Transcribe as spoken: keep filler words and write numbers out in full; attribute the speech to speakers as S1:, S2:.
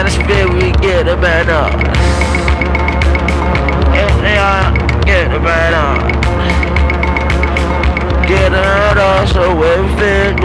S1: the spit, we get the bad up. Yeah, get the bad up. Get it up, so we fit.